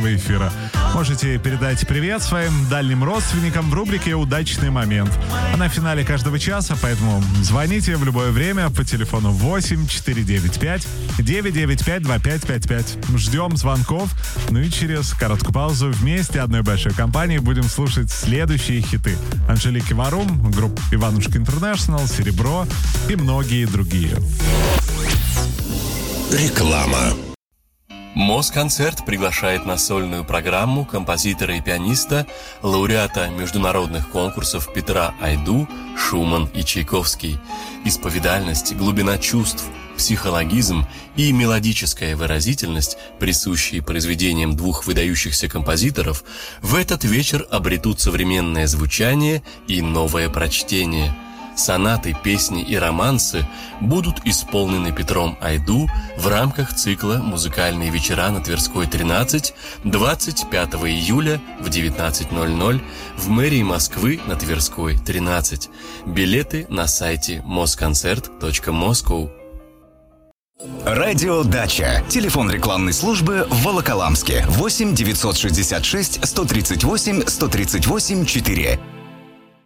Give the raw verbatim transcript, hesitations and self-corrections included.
нашего эфира. Можете передать привет своим дальним родственникам в рубрике «Удачный момент». Она в финале каждого часа, поэтому звоните в любое время по телефону восемь четыре девять пять девять девять пять два пять пять пять. Ждем звонков. Ну и через короткую паузу вместе одной большой компанией будем слушать следующие хиты. Анжелики Варум, группа Иванушка Интернешнл, Серебро и многие другие. Реклама. Москонцерт приглашает на сольную программу композитора и пианиста, лауреата международных конкурсов Петра Айду, Шуман и Чайковский. Исповедальность, глубина чувств, психологизм и мелодическая выразительность, присущие произведениям двух выдающихся композиторов, в этот вечер обретут современное звучание и новое прочтение. Сонаты, песни и романсы будут исполнены Петром Айду в рамках цикла «Музыкальные вечера на Тверской тринадцать» двадцать пятого июля в девятнадцать ноль ноль в мэрии Москвы на Тверской тринадцать. Билеты на сайте москонцерт точка москоу. Радио Дача. Телефон рекламной службы в Волоколамске. восемь девятьсот шестьдесят шесть сто тридцать восемь сто тридцать восемь четыре.